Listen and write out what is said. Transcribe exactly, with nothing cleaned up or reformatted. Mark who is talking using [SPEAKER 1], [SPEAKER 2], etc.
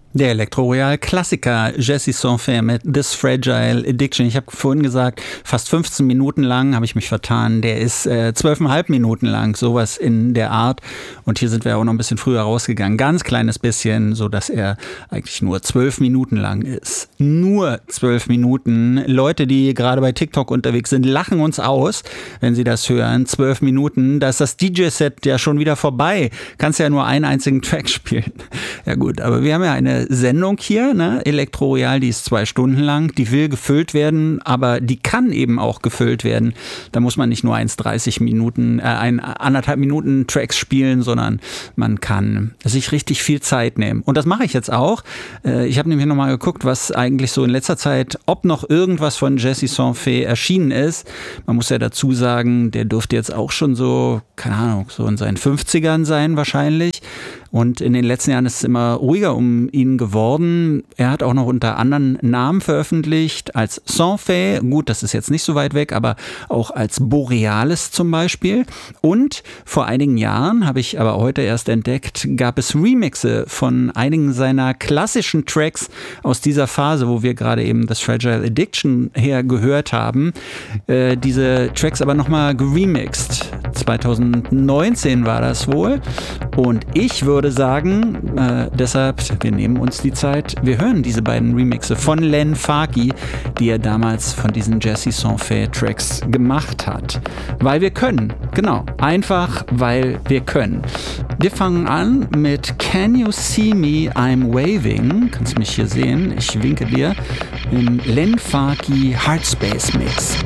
[SPEAKER 1] Der Elektro-Royal-Klassiker Jesse Sonfe mit This Fragile Addiction. Ich habe vorhin gesagt, fast fünfzehn Minuten lang, habe ich mich vertan. Der ist äh, zwölfeinhalb Minuten lang, sowas in der Art. Und hier sind wir auch noch ein bisschen früher rausgegangen. Ganz kleines bisschen, so dass er eigentlich nur zwölf Minuten lang ist. Nur zwölf Minuten. Leute, die gerade bei TikTok unterwegs sind, lachen uns aus, wenn sie das hören. Zwölf Minuten, da ist das D J-Set ja schon wieder vorbei. Kannst ja nur einen einzigen Track spielen. Ja gut, aber wir haben ja eine Sendung hier, ne? Elektro-Royal, die ist zwei Stunden lang, die will gefüllt werden, aber die kann eben auch gefüllt werden. Da muss man nicht nur eins dreißig Minuten, äh, ein anderthalb Minuten Tracks spielen, sondern man kann sich richtig viel Zeit nehmen. Und das mache ich jetzt auch. Äh, ich habe nämlich nochmal geguckt, was eigentlich so in letzter Zeit, ob noch irgendwas von Jesse Sonfe erschienen ist. Man muss ja dazu sagen, der dürfte jetzt auch schon so, keine Ahnung, so in seinen fünfzigern sein wahrscheinlich. Und in den letzten Jahren ist es immer ruhiger um ihn geworden. Er hat auch noch unter anderen Namen veröffentlicht, als Sonfe, gut, das ist jetzt nicht so weit weg, aber auch als Borealis zum Beispiel. Und vor einigen Jahren, habe ich aber heute erst entdeckt, gab es Remixe von einigen seiner klassischen Tracks aus dieser Phase, wo wir gerade eben das Fragile Addiction her gehört haben. Äh, diese Tracks aber nochmal geremixed. zwanzig neunzehn war das wohl. Und ich würde würde sagen, äh, deshalb, wir nehmen uns die Zeit, wir hören diese beiden Remixe von Len Faki, die er damals von diesen Jesse Sonfe Tracks gemacht hat. Weil wir können, genau, einfach weil wir können. Wir fangen an mit Can You See Me, I'm Waving, kannst mich hier sehen, ich winke dir, im Len Faki Heartspace Mix.